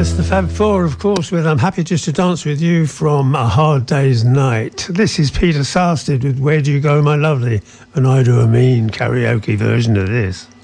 That's the Fab Four, of course, with I'm Happy Just to Dance With You from A Hard Day's Night. This is Peter Sarsted with Where Do You Go, My Lovely? And I do a mean karaoke version of this.